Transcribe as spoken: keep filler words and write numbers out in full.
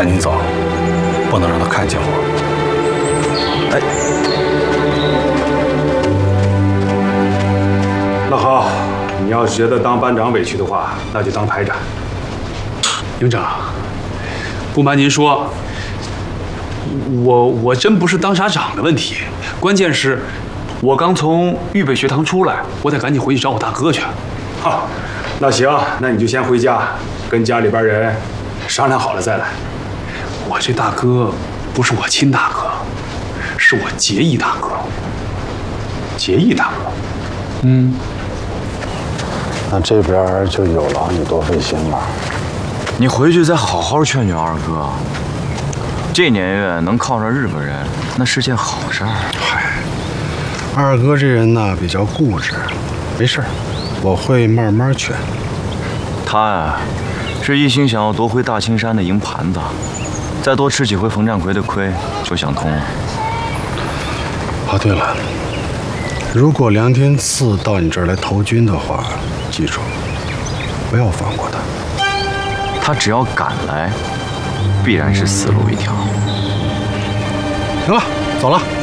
赶紧走，不能让他看见我。 哎， 那好，你要是觉得当班长委屈的话，那就当排长。营长，不瞒您说，我我真不是当啥长的问题，关键是，我刚从预备学堂出来，我得赶紧回去找我大哥去。好，那行，那你就先回家，跟家里边人商量好了再来。我这大哥不是我亲大哥，是我结义大哥。结义大哥，嗯， 那这边就有劳你多费心了。 你回去再好好劝劝二哥，这年月能靠上日本人，那是件好事儿。 嗨，二哥这人呢比较固执，没事儿，我会慢慢劝。 他呀，是一心想要夺回大青山的银盘子，再多吃几回冯占奎的亏，就想通了。 哦，对了，如果梁天赐到你这儿来投军的话，记住，不要放过他。 他只要敢来，必然是死路一条。 行了，走了。